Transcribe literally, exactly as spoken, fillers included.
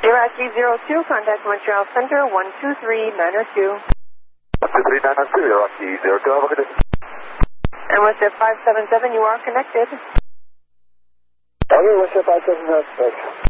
Iraqi zero two, contact Montreal Center, one two three nine zero two. one two three nine zero two, Iraqi zero two, have a good day. And with the five seven seven, you are connected. Okay, what's the five seven seven?